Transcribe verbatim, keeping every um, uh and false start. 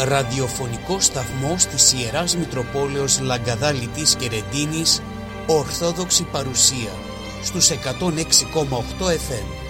ραδιοφωνικό σταθμός της Ιεράς Μητροπόλεως Λαγκαδάλητης και Ρεντίνης, Ορθόδοξη παρουσία στους εκατόν έξι κόμμα οκτώ εφ εμ.